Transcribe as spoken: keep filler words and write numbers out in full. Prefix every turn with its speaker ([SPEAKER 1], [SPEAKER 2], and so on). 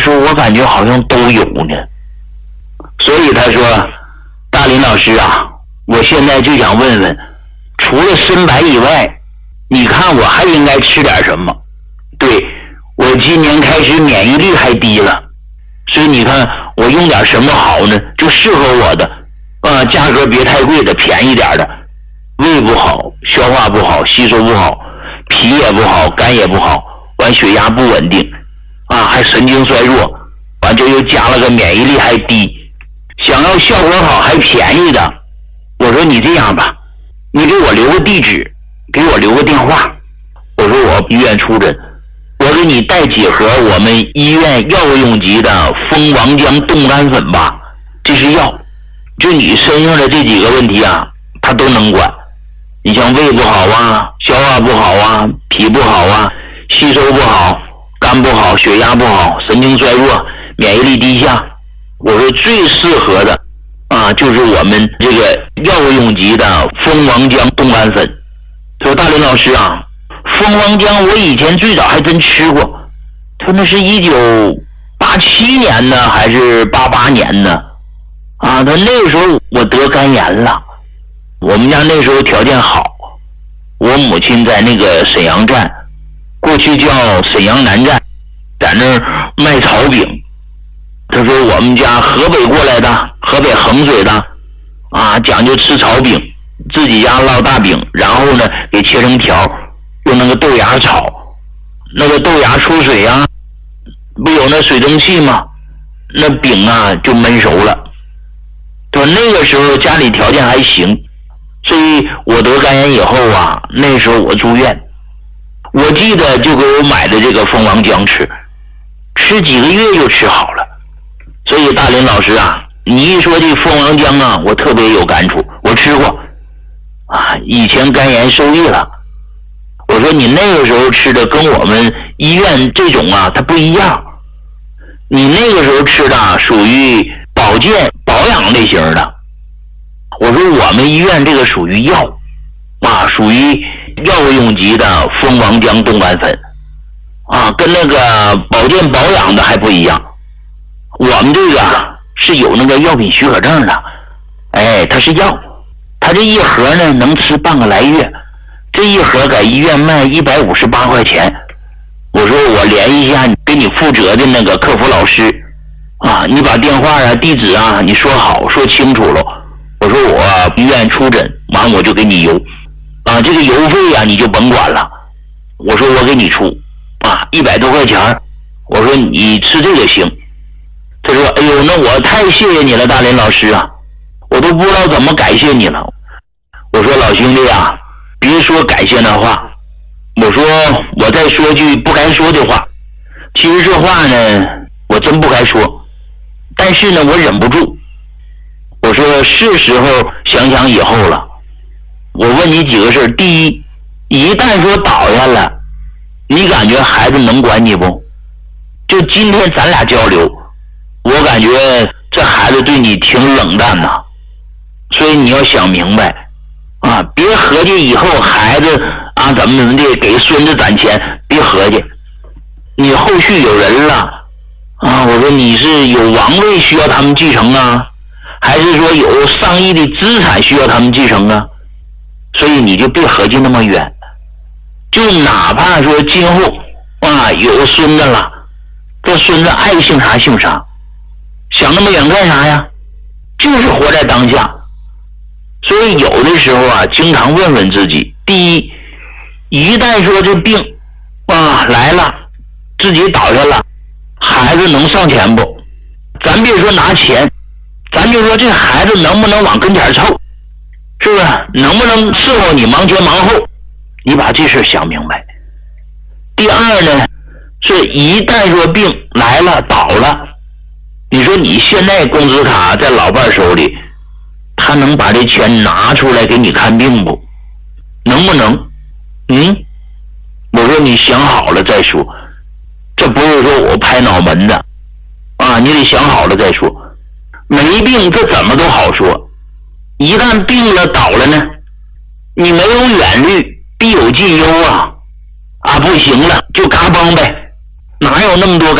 [SPEAKER 1] 时候我感觉好像都有呢。所以他说，大林老师啊，我现在就想问问，除了参白以外，你看我还应该吃点什么？对，我今年开始免疫力还低了，所以你看我用点什么好呢？就适合我的啊，价格别太贵的，便宜点的。胃不好，消化不好，吸收不好，脾也不好，肝也不好，完血压不稳定啊，还神经衰弱，完这又加了个免疫力还低，想要效果好还便宜的。我说你这样吧，你给我留个地址，给我留个电话。我说我医院出诊，我给你带几盒我们医院药用级的蜂王浆冻干粉吧，这是药，就你身上的这几个问题啊，它都能管。你像胃不好啊，消化不好啊，脾不好啊，吸收不好，肝不好，血压不好，神经衰弱，免疫力低下。我说最适合的啊，就是我们这个药用级的蜂王浆冻干粉。说大林老师啊，蜂王浆我以前最早还真吃过，他那是一九八七年呢还是八八年呢啊，他那个时候我得肝炎了。我们家那时候条件好，我母亲在那个沈阳站，过去叫沈阳南站，在那儿卖炒饼。他说我们家河北过来的，河北衡水的啊，讲究吃炒饼，自己家烙大饼，然后呢给切成条，用那个豆芽炒，那个豆芽出水啊，不有那水蒸气吗？那饼啊就焖熟了。说那个时候家里条件还行，所以我得肝炎以后啊，那时候我住院，我记得就给我买的这个蜂王浆吃，吃几个月就吃好了。所以大林老师啊，你一说这蜂王浆啊，我特别有感触，我吃过啊，以前肝炎受益了。我说你那个时候吃的跟我们医院这种啊它不一样，你那个时候吃的啊属于保健保养类型的。我说我们医院这个属于药啊，属于药用级的蜂王浆冻干粉啊，跟那个保健保养的还不一样。我们这个是有那个药品许可证的，哎，它是药，它这一盒呢能吃半个来月，这一盒在医院卖一百五十八块钱。我说我联系一下给你负责的那个客服老师啊，你把电话啊地址啊你说好说清楚了。我说我医院出诊完我就给你邮啊，这个邮费啊你就甭管了，我说我给你出啊，一百多块钱，我说你吃这个行。他说哎呦，那我太谢谢你了大林老师啊，我都不知道怎么感谢你了。我说老兄弟啊，别说感谢那话，我说我再说句不该说的话，其实这话呢我真不该说，但是呢我忍不住。我说是时候想想以后了。我问你几个事，第一，一旦说倒下了，你感觉孩子能管你不？就今天咱俩交流，我感觉这孩子对你挺冷淡的，所以你要想明白啊，别合计以后孩子啊怎么怎么的给孙子攒钱，别合计，你后续有人了啊。我说你是有王位需要他们继承啊，还是说有上亿的资产需要他们继承啊？所以你就别合计那么远，就哪怕说今后啊有孙子了，这孙子爱姓啥姓啥，想那么远干啥呀？就是活在当下。所以有的时候啊，经常问问自己，第一，一旦说这病啊来了，自己倒下了，孩子能上前不？咱别说拿钱，咱就说这孩子能不能往跟前凑，是不是？能不能伺候你忙前忙后？你把这事想明白。第二呢，是一旦说病来了倒了，你说你现在工资卡在老伴手里，他能把这钱拿出来给你看病不？能不能？嗯，我说你想好了再说，这不是说我拍脑门的啊，你得想好了再说。没病这怎么都好说，一旦病了倒了呢，你没有远虑必有近忧啊啊，不行了就嘎嘣呗，哪有那么多